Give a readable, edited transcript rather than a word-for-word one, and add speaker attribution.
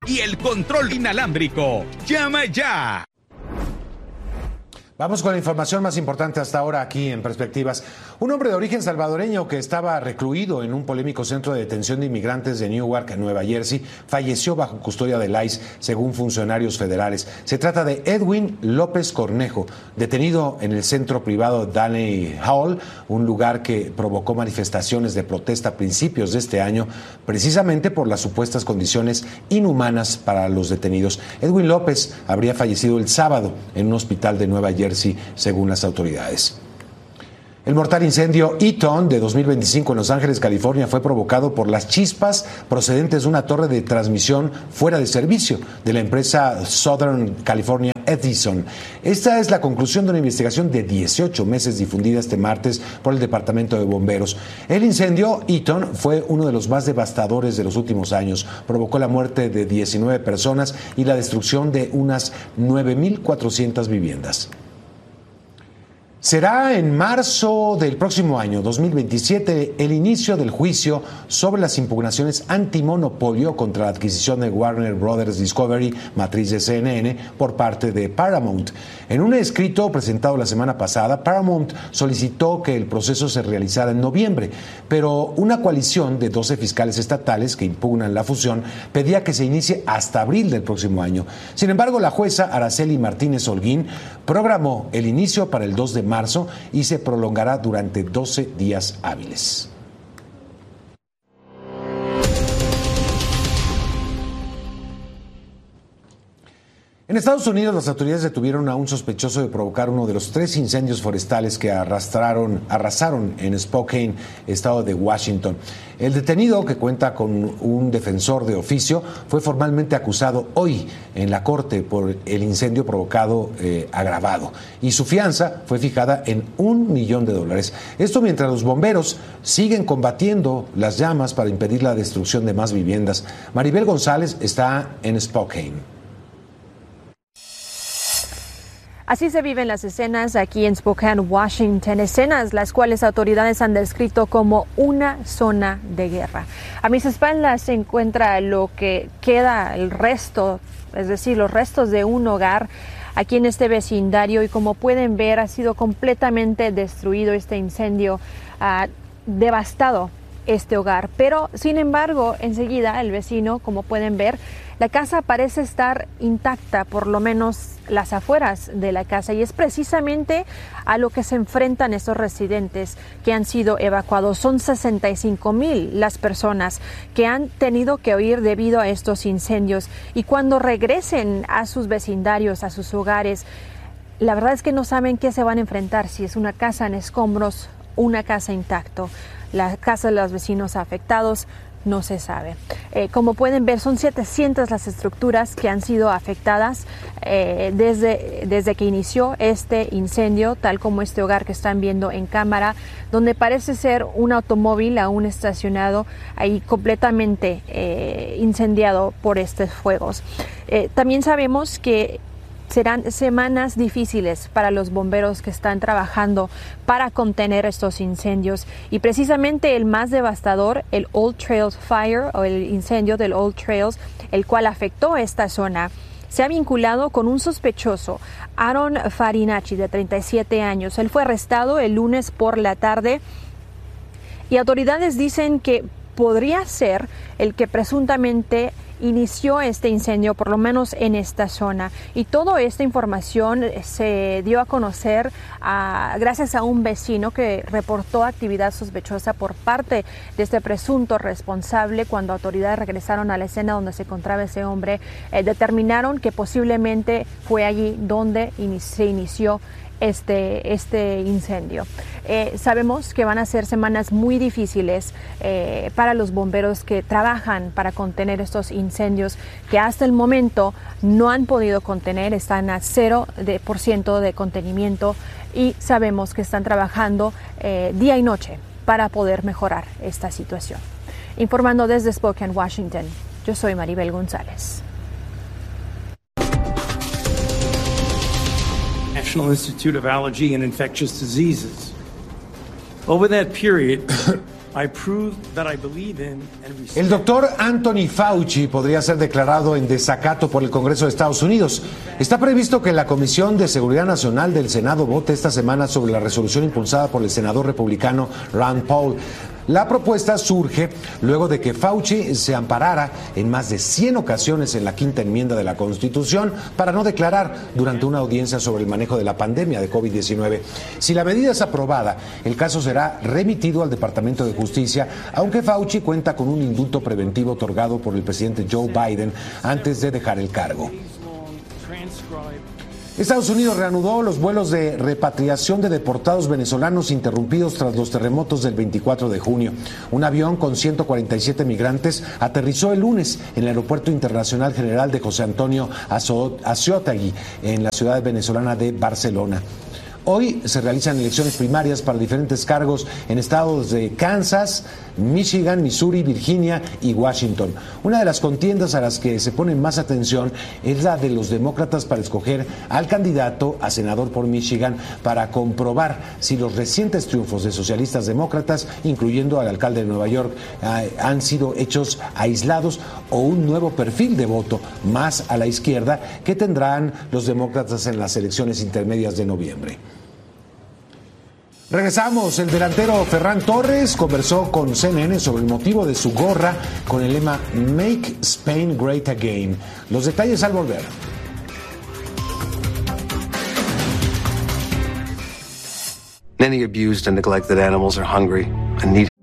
Speaker 1: y el control inalámbrico. ¡Llama ya!
Speaker 2: Vamos con la información más importante hasta ahora aquí en Perspectivas. Un hombre de origen salvadoreño que estaba recluido en un polémico centro de detención de inmigrantes de Newark, en Nueva Jersey, falleció bajo custodia del ICE, según funcionarios federales. Se trata de Edwin López Cornejo, detenido en el centro privado Danley Hall, un lugar que provocó manifestaciones de protesta a principios de este año, precisamente por las supuestas condiciones inhumanas para los detenidos. Edwin López habría fallecido el sábado en un hospital de Nueva Jersey, según las autoridades. El mortal incendio Eaton de 2025 en Los Ángeles, California, fue provocado por las chispas procedentes de una torre de transmisión fuera de servicio de la empresa Southern California Edison. Esta es la conclusión de una investigación de 18 meses difundida este martes por el Departamento de Bomberos. El incendio Eaton fue uno de los más devastadores de los últimos años. Provocó la muerte de 19 personas y la destrucción de unas 9,400 viviendas. Será en marzo del próximo año, 2027, el inicio del juicio sobre las impugnaciones antimonopolio contra la adquisición de Warner Brothers Discovery, matriz de CNN, por parte de Paramount. En un escrito presentado la semana pasada, Paramount solicitó que el proceso se realizara en noviembre, pero una coalición de 12 fiscales estatales que impugnan la fusión pedía que se inicie hasta abril del próximo año. Sin embargo, la jueza Araceli Martínez Holguín programó el inicio para el 2 de marzo y se prolongará durante 12 días hábiles. En Estados Unidos, las autoridades detuvieron a un sospechoso de provocar uno de los 3 incendios forestales que arrasaron en Spokane, estado de Washington. El detenido, que cuenta con un defensor de oficio, fue formalmente acusado hoy en la corte por el incendio provocado agravado, y su fianza fue fijada en $1 millón. Esto mientras los bomberos siguen combatiendo las llamas para impedir la destrucción de más viviendas. Maribel González está en Spokane.
Speaker 3: Así se viven las escenas aquí en Spokane, Washington, escenas las cuales autoridades han descrito como una zona de guerra. A mis espaldas se encuentra lo que queda, el resto, es decir, los restos de un hogar aquí en este vecindario, y como pueden ver ha sido completamente destruido este incendio, devastado este hogar. Pero sin embargo, enseguida el vecino, como pueden ver, la casa parece estar intacta, por lo menos las afueras de la casa, y es precisamente a lo que se enfrentan estos residentes que han sido evacuados. Son 65,000 las personas que han tenido que huir debido a estos incendios, y cuando regresen a sus vecindarios, a sus hogares, la verdad es que no saben qué se van a enfrentar, si es una casa en escombros, una casa intacto. La casa de los vecinos afectados no se sabe. Como pueden ver, son 700 las estructuras que han sido afectadas desde que inició este incendio, tal como este hogar que están viendo en cámara, donde parece ser un automóvil aún estacionado ahí completamente incendiado por estos fuegos. También sabemos que serán semanas difíciles para los bomberos que están trabajando para contener estos incendios, y precisamente el más devastador, el Old Trails Fire, o el incendio del Old Trails, el cual afectó esta zona, se ha vinculado con un sospechoso, Aaron Farinacci, de 37 años. Él fue arrestado el lunes por la tarde, y autoridades dicen que podría ser el que presuntamente inició este incendio, por lo menos en esta zona. Y toda esta información se dio a conocer gracias a un vecino que reportó actividad sospechosa por parte de este presunto responsable. Cuando autoridades regresaron a la escena donde se encontraba ese hombre, determinaron que posiblemente fue allí donde se inició este incendio. Sabemos que van a ser semanas muy difíciles para los bomberos que trabajan para contener estos incendios, que hasta el momento no han podido contener, están a 0% de contenimiento, y sabemos que están trabajando día y noche para poder mejorar esta situación. Informando desde Spokane, Washington, yo soy Maribel González.
Speaker 4: National Institute of Allergy and Infectious Diseases. Over that period,
Speaker 2: El doctor Anthony Fauci podría ser declarado en desacato por el Congreso de Estados Unidos. Está previsto que la Comisión de Seguridad Nacional del Senado vote esta semana sobre la resolución impulsada por el senador republicano Rand Paul. La propuesta surge luego de que Fauci se amparara en más de 100 ocasiones en la quinta enmienda de la Constitución para no declarar durante una audiencia sobre el manejo de la pandemia de COVID-19. Si la medida es aprobada, el caso será remitido al Departamento de Justicia, aunque Fauci cuenta con un indulto preventivo otorgado por el presidente Joe Biden antes de dejar el cargo. Estados Unidos reanudó los vuelos de repatriación de deportados venezolanos interrumpidos tras los terremotos del 24 de junio. Un avión con 147 migrantes aterrizó el lunes en el Aeropuerto Internacional General de José Antonio Azcótegui, en la ciudad venezolana de Barcelona. Hoy se realizan elecciones primarias para diferentes cargos en estados de Kansas, Michigan, Missouri, Virginia y Washington. Una de las contiendas a las que se pone más atención es la de los demócratas para escoger al candidato a senador por Michigan para comprobar si los recientes triunfos de socialistas demócratas, incluyendo al alcalde de Nueva York, han sido hechos aislados o un nuevo perfil de voto más a la izquierda que tendrán los demócratas en las elecciones intermedias de noviembre. Regresamos. El delantero Ferran Torres conversó con CNN sobre el motivo de su gorra con el lema Make Spain Great Again. Los detalles al volver.
Speaker 4: Many abused and neglected animals are hungry and need